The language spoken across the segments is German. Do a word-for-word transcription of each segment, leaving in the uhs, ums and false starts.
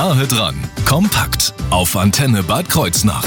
Nahe dran, kompakt auf Antenne Bad Kreuznach.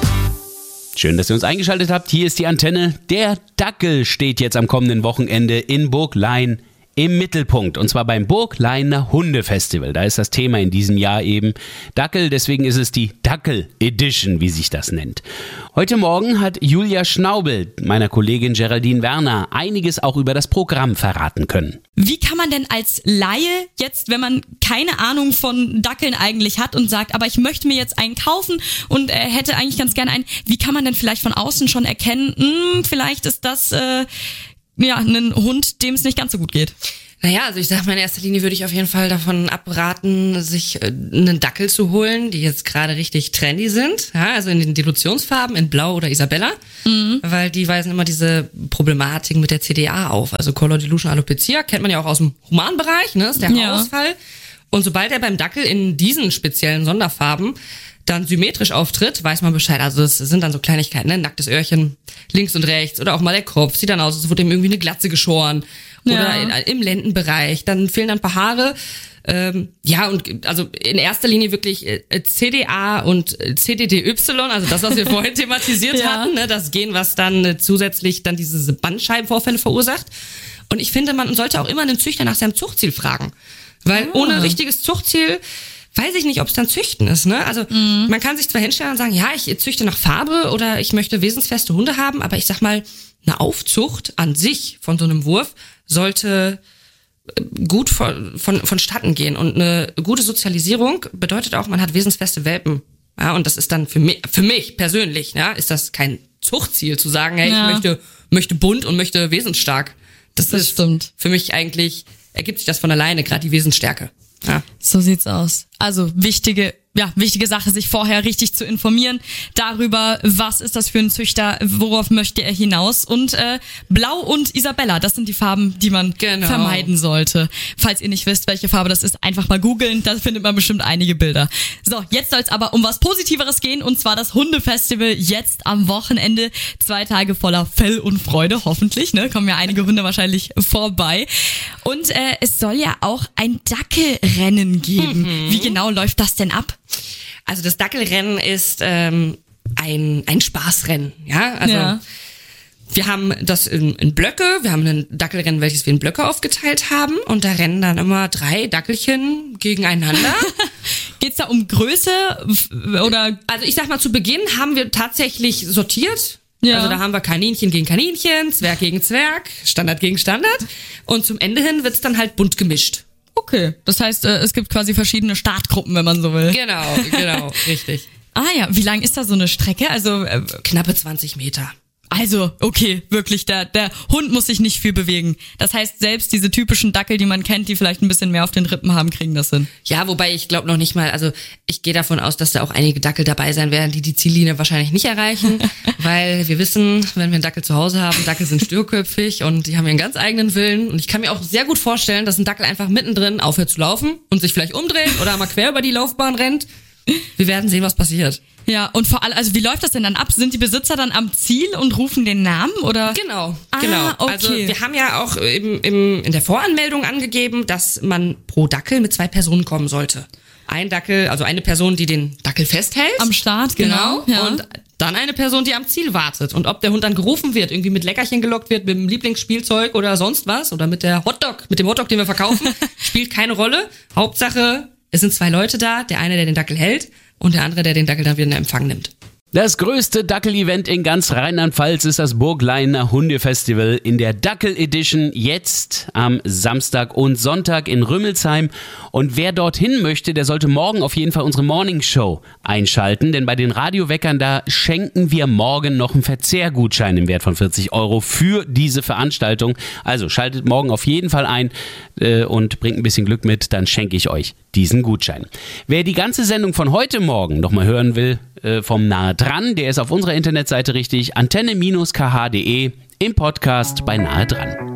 Schön, dass ihr uns eingeschaltet habt. Hier ist die Antenne. Der Dackel steht jetzt am kommenden Wochenende in Burglein im Mittelpunkt. Und zwar beim Burgleiner Hundefestival. Da ist das Thema in diesem Jahr eben Dackel. Deswegen ist es die Dackel Edition, wie sich das nennt. Heute Morgen hat Julia Schnaubel, meiner Kollegin Geraldine Werner, einiges auch über das Programm verraten können. Wie kann man denn als Laie jetzt, wenn man keine Ahnung von Dackeln eigentlich hat und sagt, aber ich möchte mir jetzt einen kaufen und äh, hätte eigentlich ganz gerne einen, wie kann man denn vielleicht von außen schon erkennen, mh, vielleicht ist das äh, ja ein Hund, dem es nicht ganz so gut geht? Naja, also ich sag mal, in erster Linie würde ich auf jeden Fall davon abraten, sich einen Dackel zu holen, die jetzt gerade richtig trendy sind. Ja, also in den Dilutionsfarben, in Blau oder Isabella. Mhm. Weil die weisen immer diese Problematik mit der C D A auf. Also Color Dilution Alopecia kennt man ja auch aus dem Humanbereich, ne? Ist der Haarausfall. Ja. Und sobald er beim Dackel in diesen speziellen Sonderfarben dann symmetrisch auftritt, weiß man Bescheid. Also es sind dann so Kleinigkeiten, ne? Nacktes Öhrchen links und rechts oder auch mal der Kopf. Sieht dann aus, als wurde ihm irgendwie eine Glatze geschoren. Oder ja. in, im Lendenbereich. Dann fehlen dann ein paar Haare. Ähm, ja, und also in erster Linie wirklich äh, C D A und äh, C D D Y, also das, was wir vorhin thematisiert ja. hatten, ne? Das Gen, was dann äh, zusätzlich dann diese Bandscheibenvorfälle verursacht. Und ich finde, man sollte auch immer einen Züchter nach seinem Zuchtziel fragen. Weil ah. ohne richtiges Zuchtziel weiß ich nicht, ob es dann Züchten ist, ne? Also mhm. man kann sich zwar hinstellen und sagen, ja, ich züchte nach Farbe oder ich möchte wesensfeste Hunde haben, aber ich sag mal, eine Aufzucht an sich von so einem Wurf sollte gut von, von, vonstatten gehen. Und eine gute Sozialisierung bedeutet auch, man hat wesensfeste Welpen. Ja, und das ist dann für mich, für mich persönlich, ja, ist das kein Zuchtziel zu sagen, hey, ja. ich möchte, möchte bunt und möchte wesensstark. Das, das ist stimmt. Für mich eigentlich, ergibt sich das von alleine, gerade die Wesensstärke. Ja. So sieht's aus. Also wichtige, ja, wichtige Sache, sich vorher richtig zu informieren darüber, was ist das für ein Züchter, worauf möchte er hinaus. Und äh, Blau und Isabella, das sind die Farben, die man genau. vermeiden sollte. Falls ihr nicht wisst, welche Farbe das ist, einfach mal googeln, da findet man bestimmt einige Bilder. So, jetzt soll es aber um was Positiveres gehen, und zwar das Hundefestival jetzt am Wochenende. Zwei Tage voller Fell und Freude, hoffentlich, ne? Kommen ja einige Hunde wahrscheinlich vorbei. Und äh, es soll ja auch ein Dackelrennen geben. Mhm. Wie genau läuft das denn ab? Also das Dackelrennen ist ähm, ein ein Spaßrennen, ja. Also ja. wir haben das in, in Blöcke. Wir haben ein Dackelrennen, welches wir in Blöcke aufgeteilt haben, und da rennen dann immer drei Dackelchen gegeneinander. Geht's da um Größe oder? Also ich sag mal, zu Beginn haben wir tatsächlich sortiert. Ja. Also da haben wir Kaninchen gegen Kaninchen, Zwerg gegen Zwerg, Standard gegen Standard, und zum Ende hin wird's dann halt bunt gemischt. Okay, das heißt, es gibt quasi verschiedene Startgruppen, wenn man so will. Genau, genau, richtig. Ah ja, wie lang ist da so eine Strecke? Also äh, knappe zwanzig Meter. Also, okay, wirklich, der, der Hund muss sich nicht viel bewegen. Das heißt, selbst diese typischen Dackel, die man kennt, die vielleicht ein bisschen mehr auf den Rippen haben, kriegen das hin. Ja, wobei ich glaube noch nicht mal, also ich gehe davon aus, dass da auch einige Dackel dabei sein werden, die die Ziellinie wahrscheinlich nicht erreichen, weil wir wissen, wenn wir einen Dackel zu Hause haben, Dackel sind störköpfig und die haben ihren ganz eigenen Willen, und ich kann mir auch sehr gut vorstellen, dass ein Dackel einfach mittendrin aufhört zu laufen und sich vielleicht umdreht oder mal quer über die Laufbahn rennt. Wir werden sehen, was passiert. Ja, und vor allem, also wie läuft das denn dann ab? Sind die Besitzer dann am Ziel und rufen den Namen, oder? Genau, ah, genau. Okay. Also wir haben ja auch im, im, in der Voranmeldung angegeben, dass man pro Dackel mit zwei Personen kommen sollte. Ein Dackel, also eine Person, die den Dackel festhält. Am Start, genau. genau. Ja. Und dann eine Person, die am Ziel wartet. Und ob der Hund dann gerufen wird, irgendwie mit Leckerchen gelockt wird, mit dem Lieblingsspielzeug oder sonst was, oder mit der Hotdog, mit dem Hotdog, den wir verkaufen, spielt keine Rolle. Hauptsache, es sind zwei Leute da, der eine, der den Dackel hält, und der andere, der den Dackel dann wieder in Empfang nimmt. Das größte Dackel-Event in ganz Rheinland-Pfalz ist das Burgleiner Hundefestival in der Dackel Edition, jetzt am Samstag und Sonntag in Rümmelsheim. Und wer dorthin möchte, der sollte morgen auf jeden Fall unsere Morning Show einschalten, denn bei den Radioweckern, da schenken wir morgen noch einen Verzehrgutschein im Wert von vierzig Euro für diese Veranstaltung. Also schaltet morgen auf jeden Fall ein äh, und bringt ein bisschen Glück mit, dann schenke ich euch diesen Gutschein. Wer die ganze Sendung von heute Morgen nochmal hören will, äh, vom Nahe dran, der ist auf unserer Internetseite richtig, antenne Bindestrich k h punkt d e, im Podcast bei Nahe dran.